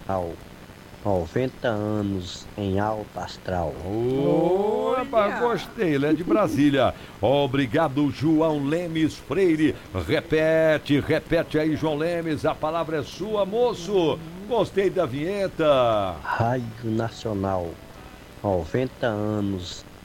Nacional. 90 anos em alta astral. Opa, gostei, ele é de Brasília. Obrigado, João Lemes Freire. Repete aí, João Lemes, a palavra é sua, moço. Gostei da vinheta. Rádio Nacional. 90 anos